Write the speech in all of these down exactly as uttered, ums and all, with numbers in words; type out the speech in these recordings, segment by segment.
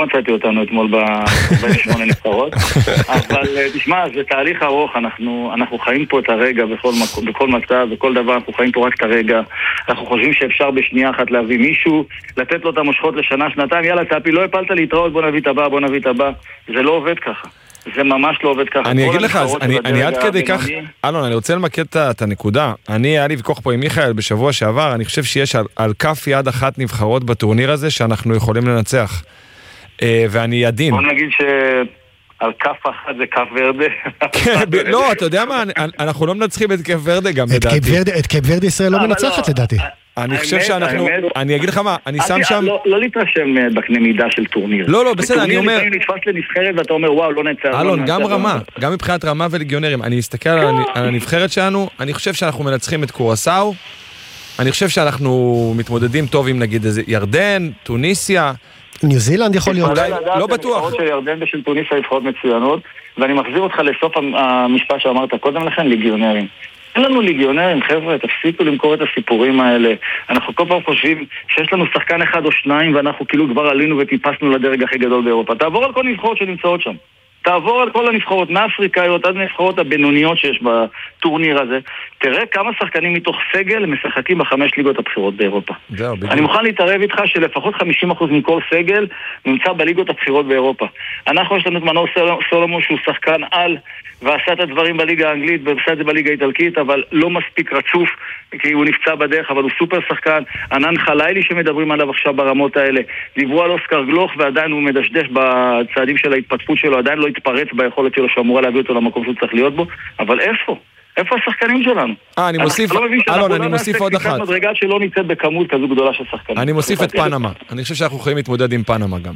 לא מצאתי אותנו אתמול ב-ארבעים ושמונה נבחרות. אבל תשמע, זה תהליך ארוך, אנחנו, אנחנו חיים פה את הרגע בכל, בכל מצב, בכל דבר, אנחנו חיים פה רק את הרגע. אנחנו חושבים שאפשר בשנייה אחת להביא מישהו, לתת לו את המושכות לשנה, שנתיים, יאללה צפי, לא הפלת להתראות, בוא נביא את הבא, בוא נביא את הבא. זה לא עובד ככה. זה ממש לא עובד ככה. אני אגיד לך, אני עד כדי כך, אלון, אני רוצה למקד את הנקודה. אני, היה לי ויכוח פה עם מיכאל בשבוע שעבר, אני חושב שיש על כף יד אחת נבחרות בטורניר הזה שאנחנו יכולים לנצח. ואני עדין. בוא נגיד שעל כף אחת זה כף ורדה. לא, אתה יודע מה, אנחנו לא מנצחים את כף ורדה גם, לדעתי. את כף ורדה ישראל לא מנצחת, לדעתי. אני חושב שאנחנו, אני אגיד לך מה, אני שם שם... לא להתרשם בקנה מידה של טורניר. לא, לא, בסדר, אני אומר... טורניר נתפס לנבחרת ואתה אומר, וואו, לא נצא... אלון, גם רמה, גם מבחינת רמה וליגיונרים. אני אסתכל על הנבחרת שלנו, אני חושב שאנחנו מנצחים את קורסאו, אני חושב שאנחנו מתמודדים טוב עם נגיד ירדן, טוניסיה... ניו זילנד יכול להיות... לא בטוח. הנבחרות של ירדן ושל טוניסיה נבחרות מצוינות, ואני מחזיר אותך לסוף המשפט שאמרת קודם לכן, ליגיונרים. אין לנו ליגיונרים, חבר'ה, תפסיקו למכור את הסיפורים האלה. אנחנו כל פעם חושבים שיש לנו שחקן אחד או שניים, ואנחנו כאילו כבר עלינו וטיפסנו לדרג הכי גדול באירופה. תעבור על כל נבחרות שנמצאות שם. תעבור על כל הנבחרות, מהאפריקאיות עד הנבחרות הבינוניות שיש בטורניר הזה. תראה כמה שחקנים מתוך סגל משחקים בחמש ליגות הבחירות באירופה. אני מוכן להתערב איתך שלפחות חמישים אחוז מכל סגל נמצא בליגות הבחירות באירופה. אנחנו יש לנו את מנור סולומון שהוא שחקן על ועשה את הדברים בליגה האנגלית ועשה את זה בליגה האיטלקית, אבל לא מספיק רצוף כי הוא נפצע בדרך, אבל הוא סופר שחקן. ענן חלילי שמדברים עליו עכשיו ברמות האלה, דיברו על אוסקר גלוך ועדיין הוא מדשדש בצעדים של ההתפתחות שלו, עדיין לא התפרץ ביכולת שלו שאמורה להביא אותו למקום שהוא צריך להיות בו, אבל איפה? איפה השחקנים שלנו? אה, אני מוסיף, אלון, אני מוסיף עוד אחת. מדרגה שלא ניצאת בכמות כזו גדולה של שחקנים. אני מוסיף את פנמה. אני חושב שאנחנו יכולים להתמודד עם פנמה גם.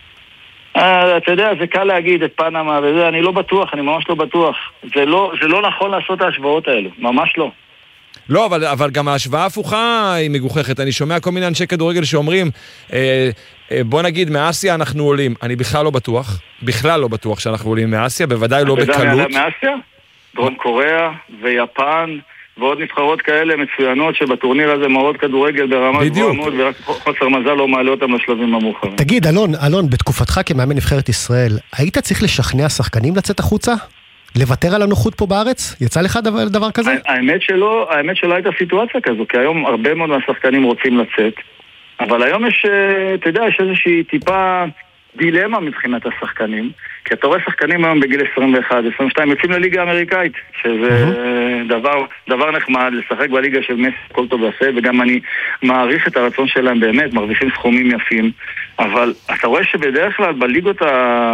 אתה יודע, זה קל להגיד את פנמה וזה, אני לא בטוח, אני ממש לא בטוח. זה לא, זה לא נכון לעשות ההשוואות האלו, ממש לא. לא, אבל, אבל גם ההשוואה הפוכה היא מגוחכת. אני שומע כל מיני אנשי כדורגל שאומרים, אה, אה, בוא נגיד, מאסיה אנחנו עולים. אני בכלל לא בטוח, בכלל לא בטוח שאנחנו עולים מאסיה, בוודאי לא בקלות. אתה יודע מאסיה? דרום קוריאה ויפן ועוד נבחרות כאלה מצוינות שבטורניר הזה מראות כדורגל ברמה גבוהה מאוד, ורק חוסר מזל לא מעלה אותם לשלבים המאוחרים. תגיד, אלון, אלון, בתקופתך כמאמן נבחרת ישראל, היית צריך לשכנע שחקנים לצאת החוצה? לוותר על הנוחות פה בארץ? יצא לך דבר, דבר כזה? האמת שלא, האמת שלא הייתה סיטואציה כזו, כי היום הרבה מאוד מהשחקנים רוצים לצאת, אבל היום יש, אתה יודע, יש איזושהי טיפה דילמה מבחינת השחקנים, כי אתה רואה שחקנים היום בגיל עשרים ואחת, עשרים ושתיים, יוצאים לליגה האמריקאית, שזה mm-hmm. דבר, דבר נחמד, לשחק בליגה של מסי, כל טוב יפה, וגם אני מעריך את הרצון שלהם באמת, מרוויחים סכומים יפים, אבל אתה רואה שבדרך כלל בליגות, ה...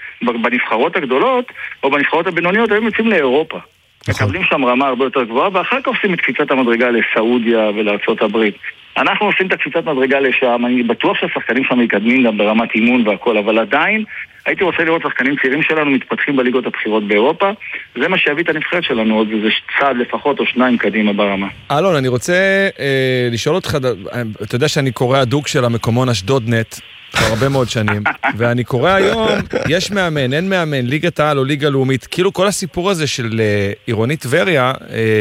בנבחרות הגדולות, או בנבחרות הבינוניות, הם יוצאים לאירופה. מקבלים שם רמה הרבה יותר גבוהה, ואחר כך עושים את קפיצת המדרגה לסעודיה ולארצות הברית. אנחנו עושים את הקפיצת מדרגה לשם, אני בטוח שהשחקנים שם מקדמים גם ברמת אימון והכל, אבל עדיין הייתי רוצה לראות שחקנים צעירים שלנו מתפתחים בליגות הבחירות באירופה, זה מה שהביא את הנבחרת שלנו, עוד איזה צעד לפחות או שניים קדימה ברמה. אלון, אני רוצה אה, לשאול אותך, אתה יודע שאני קורא הדוק של המקומון אשדוד נט, כבר הרבה מאוד שנים, ואני קורא היום, יש מאמן, אין מאמן, ליגת העל או ליגה לאומית, כאילו כל הסיפור הזה של עירונית טבריה,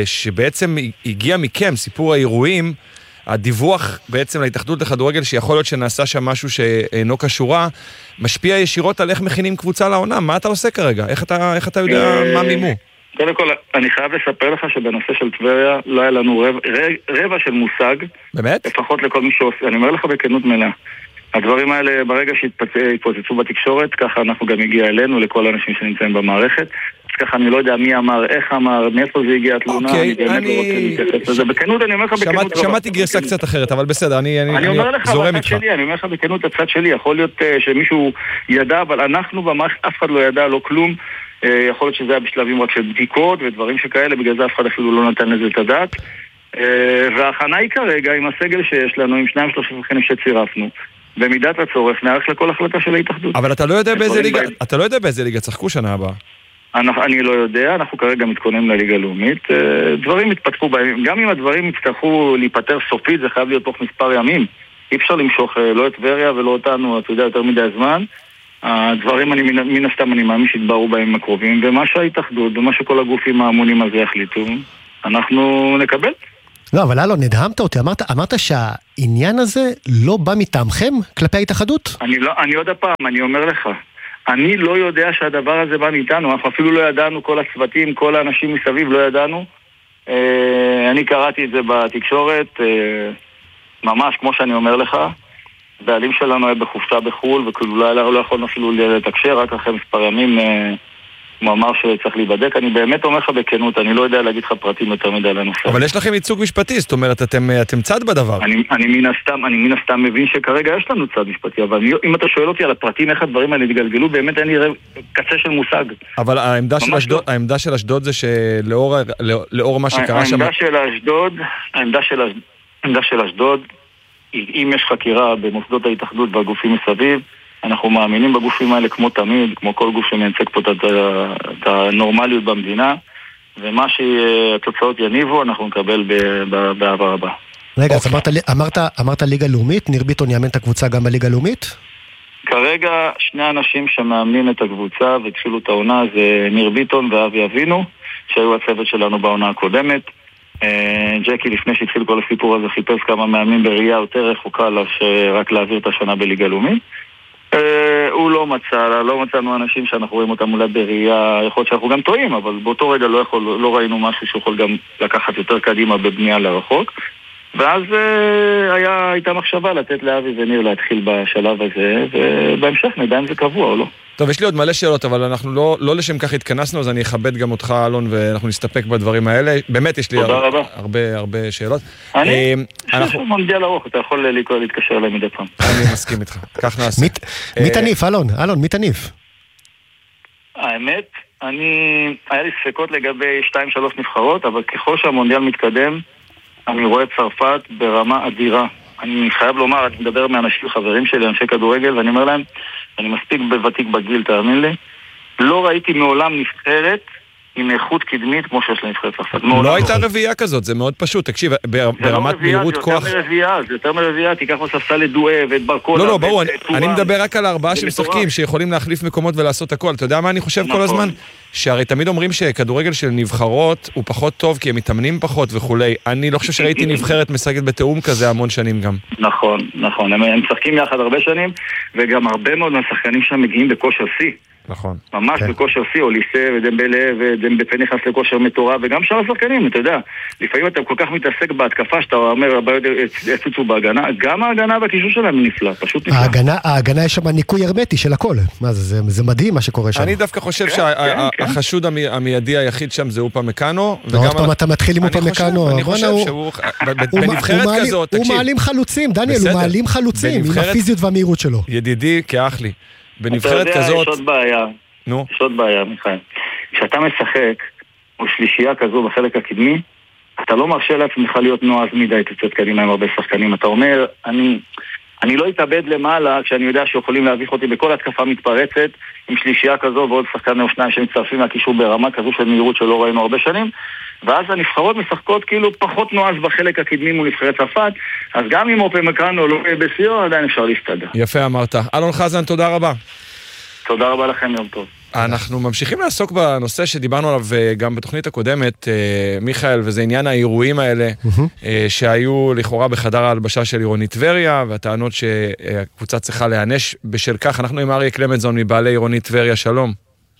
שבעצם הגיע מכם, סיפור האירועים, הדיווח בעצם להתאחדות לכדורגל, שיכול להיות שנעשה שם משהו שאינו קשורה, משפיע ישירות על איך מכינים קבוצה לעונה. מה אתה עושה כרגע? איך אתה, איך אתה יודע מה מימו? קודם כל, אני חייב לספר לך שבנושא של טבריה לא היה לנו רבע, רבע של מושג. באמת? לפחות לכל מי שעושה. אני אומר לך בכנות מלאה. הדברים האלה ברגע שהתפוצצו בתקשורת, ככה אנחנו גם הגיע אלינו, לכל האנשים שנמצאים במערכת. אז ככה אני לא יודע מי אמר, איך אמר, מאיפה זה הגיע התלונה, אני באמת לא רוצה להתייחס לזה. בכנות אני אומר לך בכנות רבה. שמעתי גרסה קצת אחרת, אבל בסדר, אני זורם איתך. אני אומר לך בכנות הצד שלי, יכול להיות שמישהו ידע, אבל אנחנו במערכת אף אחד לא ידע, לא כלום. יכול להיות שזה היה בשלבים רק של בדיקות ודברים שכאלה, בגלל זה אף אחד אפילו לא נתן לזה את הדעת. וההכנה היא כרגע עם הסגל שיש לנו, עם שניים שלושה שחקנים שצירפנו. במידת הצורך נערך לכל החלטה של ההתאחדות. אבל אתה לא יודע באיזה ליגה, אתה לא יודע באיזה ליגה צחקו שנה הבאה. אני לא יודע, אנחנו כרגע מתכוננים לליגה הלאומית. דברים התפתחו בהם, גם אם הדברים יצטרכו להיפטר סופית, זה חייב להיות תוך מספר ימים. אי אפשר למשוך לא את טבריה ולא אותנו, אתה יודע, יותר מדי הזמן. הדברים, אני, מן הסתם, אני מאמין שהתברו בהם הקרובים, ומה שההתאחדות, ומה שכל הגופים האמונים הזה יחליטו, אנחנו נקבל. לא, אבל אלון, נדהמת אותי, אמרת, אמרת שהעניין הזה לא בא מטעמכם כלפי ההתאחדות? אני לא, אני עוד הפעם, אני אומר לך, אני לא יודע שהדבר הזה בא מאיתנו, אנחנו אפילו לא ידענו, כל הצוותים, כל האנשים מסביב לא ידענו. אה, אני קראתי את זה בתקשורת, אה, ממש כמו שאני אומר לך, בעלים שלנו היה בחופשה בחול, וכאילו לא, לא יכולנו אפילו לתקשר, רק אחרי מספר ימים אה, הוא אמר שצריך להיבדק. אני באמת אומר לך בכנות, אני לא יודע להגיד לך פרטים יותר מדי על הנושא. אבל יש לכם ייצוג משפטי, זאת אומרת, אתם, אתם צד בדבר. אני, אני מן הסתם, אני מן הסתם מבין שכרגע יש לנו צד משפטי, אבל אם אתה שואל אותי על הפרטים, איך הדברים האלה התגלגלו, באמת אין לי קצה של מושג. אבל העמדה של אשדוד, לא. העמדה של אשדוד זה שלאור לאור מה שקרה שם... העמדה של אשדוד, העמדה של אשדוד, העמדה של אשדוד, אם יש חקירה במוסדות ההתאחדות והגופים מסביב, אנחנו מאמינים בגופים האלה כמו תמיד, כמו כל גוף שמייצג פה את הנורמליות במדינה, ומה שהתוצאות יניבו, אנחנו נקבל בעבר הבא. רגע, אז אמרת, אמרת ליגה לאומית, ניר ביטון יאמן את הקבוצה גם בליגה לאומית? כרגע שני אנשים שמאמנים את הקבוצה והתחילו את העונה זה ניר ביטון ואבי אבינו, שהיו הצוות שלנו בעונה הקודמת. ג'קי לפני שהתחיל כל הסיפור הזה חיפש כמה מאמנים בראייה יותר רחוקה רק להעביר את השנה בליגה לאומית. הוא לא מצא, לא מצאנו אנשים שאנחנו רואים אותם אולי בראייה, יכול להיות שאנחנו גם טועים, אבל באותו רגע לא, יכול, לא ראינו משהו שיכול גם לקחת יותר קדימה בבנייה לרחוק. ואז היה, הייתה מחשבה לתת לאבי וניר להתחיל בשלב הזה, ובהמשך נדע אם זה קבוע או לא. טוב, יש לי עוד מלא שאלות, אבל אנחנו לא, לא לשם כך התכנסנו, אז אני אכבד גם אותך, אלון, ואנחנו נסתפק בדברים האלה. באמת יש לי הרבה, הרבה, הרבה שאלות. אני חושב שהוא מונדיאל ארוך, אתה יכול להתקשר אליי מדי פעם. אני מסכים איתך, כך נעשה. מי תניף, אלון? אלון, מי תניף? האמת, אני, היה לי ספקות לגבי שתיים שלוש נבחרות, אבל ככל שהמונדיאל מתקדם, אני רואה את צרפת ברמה אדירה. אני חייב לומר, אני מדבר מאנשים, חברים שלי, אנשי כדורגל, ואני אומר להם, אני מספיק בוותיק בגיל, תאמין לי, לא ראיתי מעולם נבחרת עם איכות קדמית כמו שיש לנבחרת צרפת. לא הייתה רביעייה כזאת, זה מאוד פשוט. תקשיב, ברמת מהירות כוח... זה יותר מרביעייה, זה יותר מרביעייה, תיקח מספסל לדואה ואת ברקולה. לא, לא, ברור, אני מדבר רק על הארבעה שמשחקים, שיכולים להחליף מקומות ולעשות הכל. אתה יודע מה אני חושב כל הזמן? שהרי תמיד אומרים שכדורגל של נבחרות הוא פחות טוב, כי הם מתאמנים פחות וכולי. אני לא חושב שראיתי נבחרת משחקת בתאום כזה המון שנים גם. נכון, נכון. הם משחקים יחד הרבה שנים, וגם הרבה מאוד מהשחקנים שם מגיעים בכושר שיא. נכון. ממש בכושר שיא, אוליסה ודמבלה ודמבפה נכנס לכושר מטורף, וגם שאר השחקנים, אתה יודע, לפעמים אתה כל כך מתעסק בהתקפה שאתה אומר, הבעיות יצוצו בהגנה, גם ההגנה והקישור שלהם נפלא, פשוט נפלא. ההגנה, ההגנה יש שם ניקוי הרמטי של הכל, מה זה, זה מדהים מה שקורה שם. אני דווקא חושב שהחשוד המיידי היחיד שם זה אופה מקאנו, ועוד פעם אתה מתחיל עם אופה מקאנו, אני חושב שהוא, בנבחרת כזאת, תקשיב. הוא מעלים חלוצים, דניאל, הוא מעלים חלוצים, עם הפיזיות והמהירות שלו. ידידי, כאח לי. בנבחרת כזאת... אתה יודע, יש עוד בעיה. נו? יש עוד בעיה, מיכאל. כשאתה משחק, או שלישייה כזו בחלק הקדמי, אתה לא מרשה לעצמך להיות נועז מדי תצאת קדימה עם הרבה שחקנים. אתה אומר, אני, אני לא אתאבד למעלה כשאני יודע שיכולים להביך אותי בכל התקפה מתפרצת, עם שלישייה כזו ועוד שחקן או שניים שמצטרפים מהקישור ברמה כזו של מהירות שלא ראינו הרבה שנים, ואז הנבחרות משחקות כאילו פחות נועז בחלק הקדמי מול נבחרת צרפת, אז גם אם אופה מקאנו לא בסיור, עדיין אפשר להסתדר. יפה אמרת. אלון חזן, תודה רבה. תודה רבה לכם, יום טוב. אנחנו ממשיכים לעסוק בנושא שדיברנו עליו גם בתוכנית הקודמת, מיכאל, וזה עניין האירועים האלה, שהיו לכאורה בחדר ההלבשה של עירונית טבריה, והטענות שהקבוצה צריכה להיענש בשל כך. אנחנו עם אריה קלמנזון מבעלי עירונית טבריה, שלום.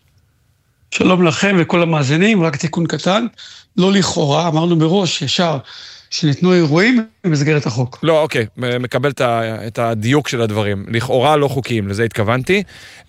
שלום לכם וכל המאזינים, רק תיקון קטן, לא לכאורה, אמרנו בראש ישר, שניתנו אירועים במסגרת החוק. לא, אוקיי, מקבל את הדיוק של הדברים. לכאורה לא חוקיים, לזה התכוונתי.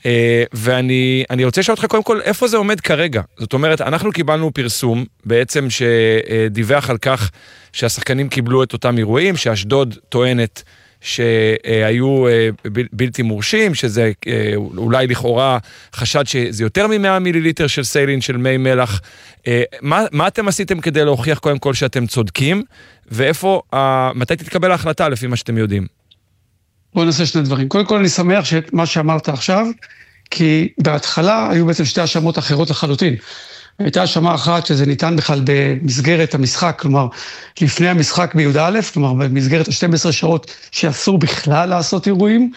ואני אני רוצה לשאול אותך קודם כל, איפה זה עומד כרגע? זאת אומרת, אנחנו קיבלנו פרסום בעצם שדיווח על כך שהשחקנים קיבלו את אותם אירועים, שאשדוד טוענת שהיו בלתי מורשים, שזה אולי לכאורה חשד שזה יותר מ-מאה מיליליטר של סיילין, של מי מלח. מה, מה אתם עשיתם כדי להוכיח קודם כל שאתם צודקים, ואיפה, מתי תתקבל ההחלטה לפי מה שאתם יודעים? בואו נעשה שני דברים. קודם כל אני שמח שמה שאמרת עכשיו, כי בהתחלה היו בעצם שתי האשמות אחרות לחלוטין. הייתה האשמה אחת שזה ניתן בכלל במסגרת המשחק, כלומר, לפני המשחק בי"א, כלומר, במסגרת ה-שתים עשרה שעות שאסור בכלל לעשות אירועים,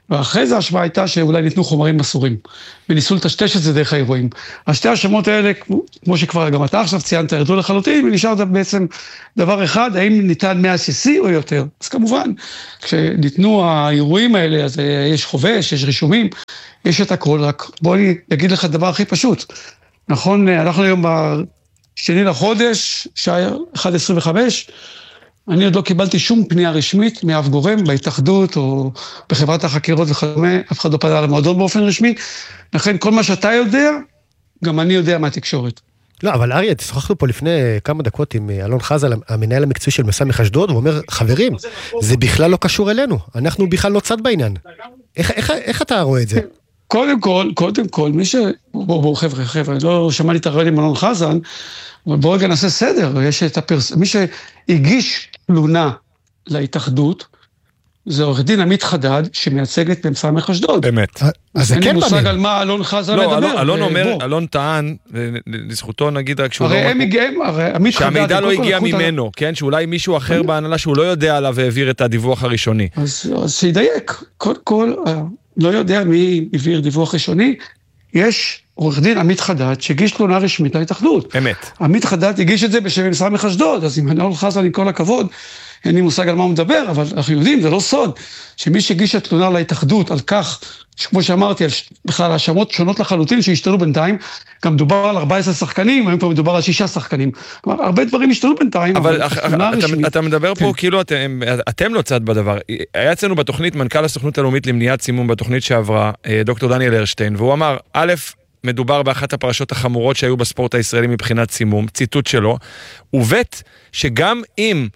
ואחרי זה ההשוואה הייתה שאולי ניתנו חומרים אסורים, וניסו לטשטש את זה דרך האירועים. השתי השמות האלה, כמו שכבר גם אתה עכשיו ציינת, ירדו לחלוטין, ונשאר בעצם דבר אחד, האם ניתן מאה סי סי או יותר. אז כמובן, כשניתנו האירועים האלה, אז יש חובש, יש רישומים, יש את הכל, רק בוא אני אגיד לך דבר הכי פשוט. נכון, אנחנו היום בשני לחודש, שעה אחת עשרים וחמש, אני עוד לא קיבלתי שום פנייה רשמית מאף גורם, בהתאחדות או בחברת החקירות וכדומה, אף אחד לא פנה למועדון באופן רשמי, לכן כל מה שאתה יודע, גם אני יודע מהתקשורת. לא, אבל אריה, תשוחחנו פה לפני כמה דקות עם אלון חזן, המנהל המקצועי של מסע אשדוד, הוא אומר, חברים, זה בכלל לא קשור אלינו, אנחנו בכלל לא צד בעניין. איך, איך, איך אתה רואה את זה? קודם כל, קודם כל, מי ש... בואו, בואו, חבר'ה, חבר'ה, לא שמעתי את הרעיון עם אלון חזן, אבל בואו רגע נעשה סדר, יש את הפרס... מי שהגיש תלונה להתאחדות, זה עורך דין עמית חדד, שמייצגת במסע אשדוד. אמת. אז זה כן מעניין. אין לי מושג על מה אלון חזן מדבר. לא, אלון אומר, אלון טען, לזכותו נגיד רק שהוא לא... הרי הם הגיעים, הרי עמית חדד... שהמידע לא הגיע ממנו, כן? שאולי מישהו אחר בהנהלה שהוא לא יודע עליו והעביר את הדיווח הראשוני. אז שידייק. קודם כל, לא יודע מי העביר דיווח ראשוני, יש עורך דין עמית חדד שהגיש תלונה רשמית להתאחדות. אמת. עמית חדד הגיש את זה בשם מסע אשדוד, אז אם אלון חזן עם כל הכבוד, אין לי מושג על מה הוא מדבר, אבל אנחנו יודעים, זה לא סוד, שמי שהגיש את תלונה להתאחדות על כך, שכמו שאמרתי, בכלל האשמות שונות לחלוטין שהשתנו בינתיים, גם דובר על ארבעה עשר שחקנים, היום פה מדובר על שישה שחקנים. כלומר, הרבה דברים השתנו בינתיים, אבל אתה מדבר פה כאילו אתם לא צד בדבר. היה אצלנו בתוכנית, מנכ"ל הסוכנות הלאומית למניעת סימום, בתוכנית שעברה, דוקטור דניאל הרשטיין, והוא אמר, א', מדובר באחת הפרשות החמורות שהיו בספורט הישראלי מבחינת סימום, ציטוט שלו, וב' שגם אם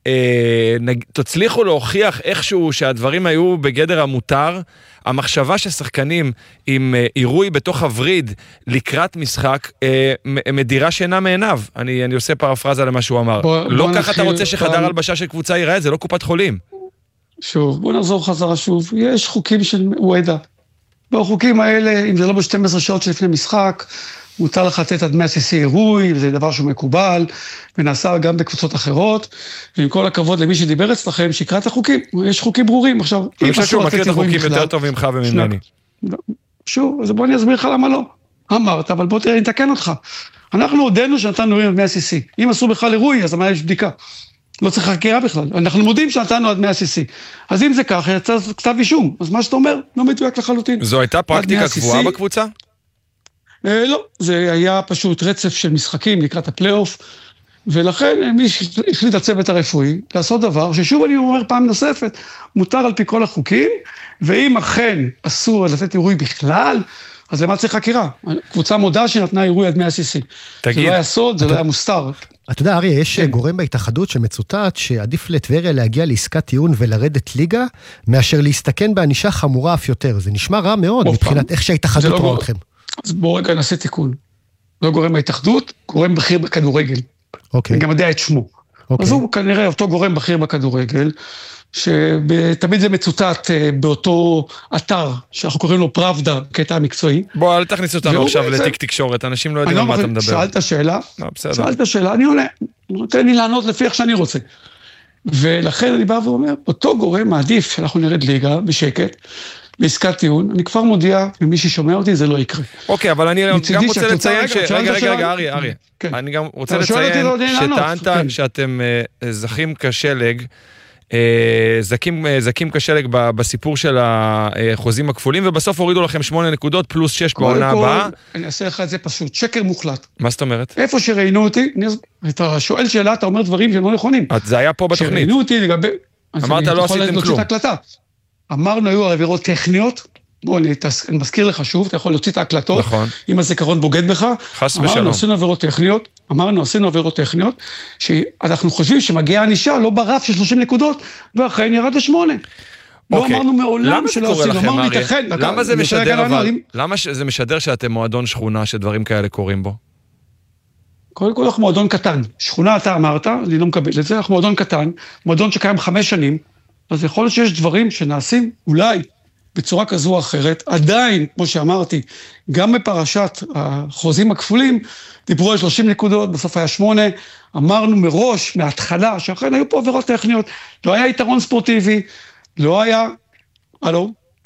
תצליחו להוכיח איכשהו שהדברים היו בגדר המותר, המחשבה ששחקנים עם עירוי בתוך הווריד לקראת משחק, מדירה שינה מעיניו. אני, אני עושה פרפרזה למה שהוא אמר. בוא, לא בוא ככה אתה רוצה שחדר פעם... הלבשה של קבוצה ייראה, זה לא קופת חולים. שוב, בוא נחזור חזרה שוב. יש חוקים של וועדה. בחוקים האלה, אם זה לא ב-שתים עשרה שעות שלפני משחק, מותר לך לתת עד מאה סי סי עירוי, וזה דבר שהוא מקובל, ונעשה גם בקבוצות אחרות, ועם כל הכבוד למי שדיבר אצלכם, שיקרא את החוקים, יש חוקים ברורים. עכשיו, אני חושב שהוא מכיר את החוקים יותר טוב ממך וממני. שוב, אז בוא אני אסביר לך למה לא. אמרת, אבל בוא תראה, אני אתקן אותך. אנחנו הודענו שנתנו עירוי עד מאה סי סי. אם עשו בכלל עירוי, אז מה יש בדיקה? לא צריך חקירה בכלל. אנחנו מודים שנתנו עד מאה סי סי. אז אם זה ככה, יצא כתב אישום. אז מה שאתה אומר, לא מדויק לחלוטין. זו הייתה פרקטיקה קבועה בקבוצה? לא, זה היה פשוט רצף של משחקים לקראת הפלייאוף, ולכן מי החליט הצוות הרפואי לעשות דבר, ששוב אני אומר פעם נוספת, מותר על פי כל החוקים, ואם אכן אסור לתת עירוי בכלל, אז למה צריך חקירה? קבוצה מודה שנתנה עירוי עד מאה סי סי. זה לא היה סוד, זה לא היה מוסתר. אתה יודע, אריה, יש גורם בהתאחדות שמצוטט שעדיף לטבריה להגיע לעסקת טיעון ולרדת ליגה, מאשר להסתכן בענישה חמורה אף יותר. זה נשמע רע מאוד מבחינת איך שההתאחדות רואה אתכם. אז בואו רגע נעשה תיקון. לא גורם בהתאחדות, גורם בכיר בכדורגל. אוקיי. אני גם יודע את שמו. אוקיי. אז הוא כנראה אותו גורם בכיר בכדורגל, שתמיד זה מצוטט באותו אתר, שאנחנו קוראים לו פראבדה, קטע המקצועי. בוא, אל תכניס אותנו עכשיו לתיק תקשורת, אנשים לא יודעים על מה אתה מדבר. שאלת שאלה, שאלת שאלה, אני עונה, נותן לי לענות לפי איך שאני רוצה. ולכן אני בא ואומר, אותו גורם מעדיף שאנחנו נרד ליגה בשקט, בעסקת טיעון, אני כבר מודיע, ומי ששומע אותי, זה לא יקרה. אוקיי, אבל אני גם רוצה לציין ש... רגע, רגע, רגע, אריה, אריה. אני גם רוצה לציין שטענת שאתם זכים כשלג, זקים, זקים כשלג בסיפור של החוזים הכפולים, ובסוף הורידו לכם שמונה נקודות פלוס שש בעונה הבאה. אני אעשה לך את זה פשוט, שקר מוחלט. מה זאת אומרת? איפה שראינו אותי, אתה שואל שאלה, אתה אומר דברים שהם לא נכונים. זה היה פה בתוכנית. שראינו אותי לגבי... אמרת לא עשיתם כלום. אמרנו, היו עבירות טכניות, בוא, אני, אני מזכיר לך שוב, אתה יכול להוציא את ההקלטות, נכון. אם הזיכרון בוגד בך, חס אמרנו, ושלום. עשינו עבירות טכניות, אמרנו, עשינו עבירות טכניות, שאנחנו חושבים שמגיעה ענישה, לא ברף של שלושים נקודות, ואחרי ירד לשמונה. לא אמרנו מעולם שלא עשינו, אמרנו להתאחד. למה זה משדר אבל? למה זה משדר שאתם מועדון שכונה, שדברים כאלה קורים בו? קודם כל, אנחנו מועדון קטן. שכונה אתה אמרת, אני לא מקבל את זה, אנחנו מועדון קטן, מועדון שקיים חמש שנים, אז יכול להיות שיש דברים שנעשים אולי בצורה כזו או אחרת, עדיין, כמו שאמרתי, גם בפרשת החוזים הכפולים, דיברו על שלושים נקודות, בסוף היה שמונה, אמרנו מראש, מההתחלה, שאכן היו פה עבירות טכניות, לא היה יתרון ספורטיבי, לא היה, הלו?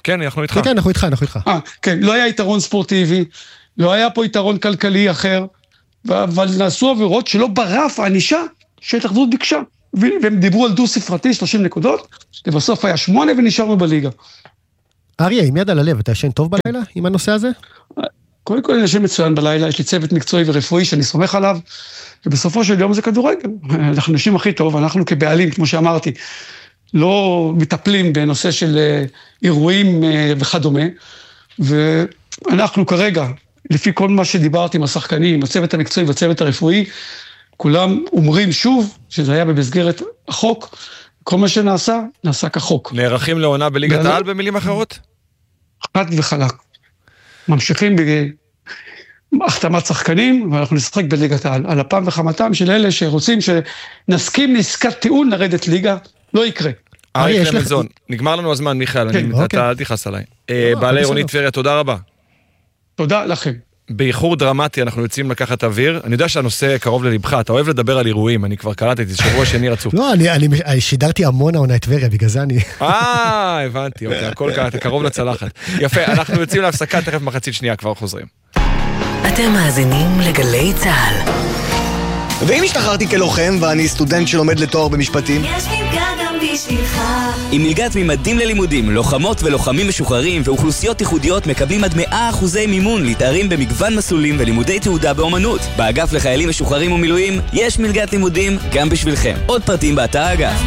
כן, אנחנו איתך. כן, כן, אנחנו איתך, אנחנו איתך. אה, כן, לא היה יתרון ספורטיבי, לא היה פה יתרון כלכלי אחר, אבל נעשו עבירות שלא ברף הענישה שההתאחדות ביקשה. והם דיברו על דו ספרתי, שלושים נקודות, ובסוף היה שמונה ונשארנו בליגה. אריה, עם יד על הלב, אתה ישן טוב בלילה עם הנושא הזה? קודם כל אני ישן מצוין בלילה, יש לי צוות מקצועי ורפואי שאני סומך עליו, ובסופו של יום זה כדורגל. אנחנו נשים הכי טוב, אנחנו כבעלים, כמו שאמרתי, לא מטפלים בנושא של אירועים וכדומה, ואנחנו כרגע, לפי כל מה שדיברתי עם השחקנים, הצוות המקצועי והצוות הרפואי, כולם אומרים שוב שזה היה במסגרת החוק, כל מה שנעשה, נעשה כחוק. נערכים לעונה בליגת העל במילים אחרות? חד וחלק. ממשיכים בהחתמת שחקנים, ואנחנו נשחק בליגת העל. על הפעם וחמתם של אלה שרוצים שנסכים לעסקת טיעון לרדת ליגה, לא יקרה. אריק למזון, נגמר לנו הזמן, מיכאל, אתה אל תכעס עליי. בעלי עירונית טבריה, תודה רבה. תודה לכם. באיחור דרמטי אנחנו יוצאים לקחת אוויר. אני יודע שהנושא קרוב ללבך, אתה אוהב לדבר על אירועים, אני כבר קראתי, זה שבוע שני רצוף. לא, אני שידרתי המון העונה את טבריה, בגלל זה אני... אה, הבנתי, אוקיי, הכל קראתי, קרוב לצלחת. יפה, אנחנו יוצאים להפסקה, תכף מחצית שנייה, כבר חוזרים. אתם מאזינים לגלי צהל. ואם השתחררתי כלוחם ואני סטודנט שלומד לתואר במשפטים? יש מלגה גם בשבילך. עם מלגת ממדים ללימודים, לוחמות ולוחמים משוחררים ואוכלוסיות ייחודיות מקבלים עד מאה אחוזי מימון לתארים במגוון מסלולים ולימודי תעודה באומנות. באגף לחיילים משוחררים ומילואים יש מלגת לימודים גם בשבילכם. עוד פרטים באתר האגף.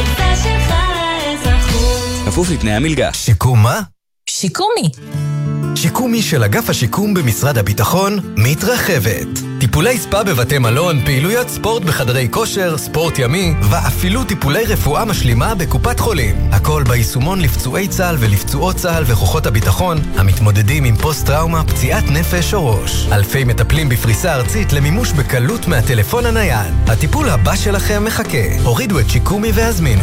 כפוף לתנאי המלגה. שיקום מה? שיקומי. שיקומי של אגף השיקום במשרד הביטחון מתרחבת. טיפולי ספה בבתי מלון, פעילויות ספורט בחדרי כושר, ספורט ימי, ואפילו טיפולי רפואה משלימה בקופת חולים. הכל ביישומון לפצועי צה"ל ולפצועות צה"ל וכוחות הביטחון, המתמודדים עם פוסט-טראומה, פציעת נפש או ראש. אלפי מטפלים בפריסה ארצית למימוש בקלות מהטלפון הנייד. הטיפול הבא שלכם מחכה. הורידו את שיקומי והזמינו.